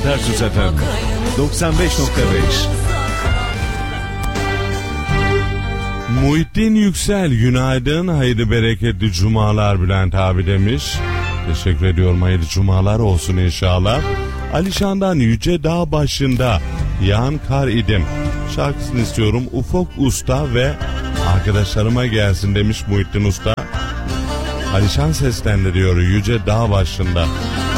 Tarsus FM 95.5. Muhittin Yüksel, günaydın, hayırlı bereketli cumalar Bülent abi demiş. Teşekkür ediyorum, hayırlı cumalar olsun inşallah. Alişan'dan Yüce Dağ Başında Yağan Kar idim şarkısını istiyorum. Ufuk Usta ve arkadaşlarıma gelsin demiş Muhittin Usta. Alişan seslendiriyor Yüce Dağ Başında.